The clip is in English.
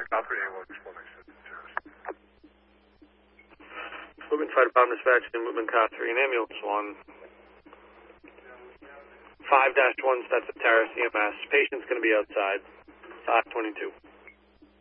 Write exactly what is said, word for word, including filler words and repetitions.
operating one one six terrace. Movement Fire Department dispatch to Movement Car three and Ambulance one. five dash one Stetson Terrace E M S. Patient's going to be outside. five twenty-two.